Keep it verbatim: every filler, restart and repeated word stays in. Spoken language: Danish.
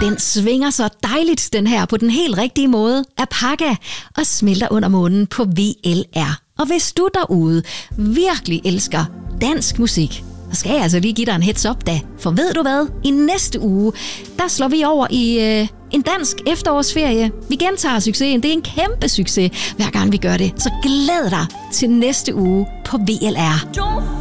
Den svinger så dejligt, den her, på den helt rigtige måde, Apaka, og smelter under månen på V L R. Og hvis du derude virkelig elsker dansk musik, så skal jeg altså lige give dig en heads up da. For ved du hvad? I næste uge, der slår vi over i øh, en dansk efterårsferie. Vi gentager succesen. Det er en kæmpe succes, hver gang vi gør det. Så glæd dig til næste uge på V L R.